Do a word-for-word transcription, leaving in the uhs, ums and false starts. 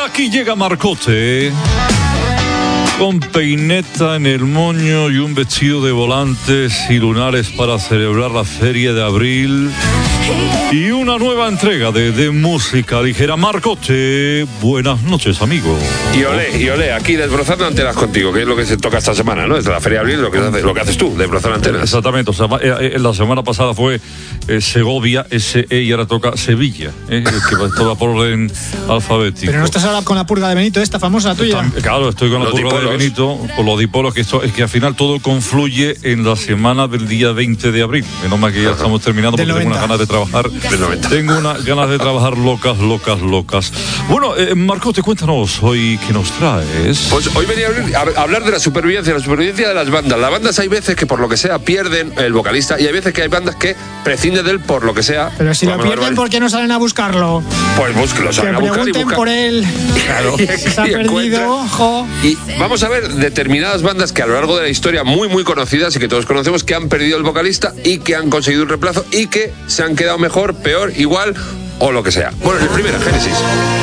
aquí llega Marcote, con peineta en el moño y un vestido de volantes y lunares para celebrar la feria de abril. Y una nueva entrega de, de música ligera. Marcote, buenas noches, amigo. Y olé, y olé, aquí desbrozando antenas contigo, que es lo que se toca esta semana, ¿no? Es la Feria de Abril, lo que haces, lo que haces tú, desbrozar antenas. Exactamente, o sea, eh, la semana pasada fue eh, Segovia, S E, y ahora toca Sevilla, eh, que va toda por orden alfabético. Pero no estás ahora con la purga de Benito, esta famosa tuya. Está, claro, estoy con la Los purga dipolos. de Benito, con los dipolos, que esto es que al final todo confluye en la semana del día veinte de abril. Menos mal que ya estamos terminando, porque Del tengo noventa. unas ganas de trabajar. Del noventa. Tengo unas ganas de trabajar locas, locas, locas. Bueno, eh, Marcote, cuéntanos hoy qué nos traes. Pues hoy venía a hablar- a hablar de la supervivencia, la supervivencia de las bandas. Las bandas hay veces que por lo que sea pierden el vocalista y hay veces que hay bandas que prescinden de él por lo que sea. Pero si lo Vamos a ver, pierden, vale. ¿por qué no salen a buscarlo? Pues búsquelo, Que salen a buscar y pregunten buscan. por él. Claro. Se ha Y perdido, encuentran. ojo. Y vamos a ver determinadas bandas que a lo largo de la historia muy muy conocidas y que todos conocemos, que han perdido el vocalista y que han conseguido un reemplazo y que se han quedado mejor, peor, igual o lo que sea. Bueno, el primero, Génesis.